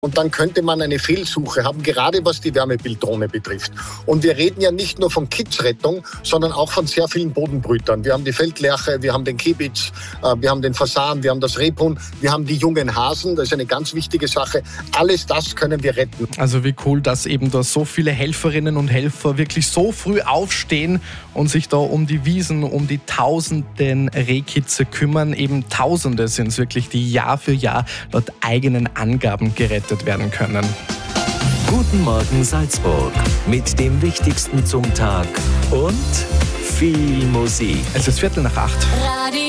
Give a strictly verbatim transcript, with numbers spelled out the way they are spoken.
Und dann könnte man eine Fehlsuche haben, gerade was die Wärmebilddrohne betrifft. Und wir reden ja nicht nur von Kitzrettung, sondern auch von sehr vielen Bodenbrütern. Wir haben die Feldlerche, wir haben den Kibitz, wir haben den Fasan, wir haben das Rebhuhn, wir haben die jungen Hasen. Das ist eine ganz wichtige Sache. Alles das können wir retten. Also wie cool, dass eben da so viele Helferinnen und Helfer wirklich so früh aufstehen und sich da um die Wiesen, um die tausenden Rehkitze kümmern. Eben Tausende sind es wirklich, die Jahr für Jahr laut eigenen Angaben gerettet werden können. Guten Morgen Salzburg mit dem Wichtigsten zum Tag und viel Musik. Es ist Viertel nach acht.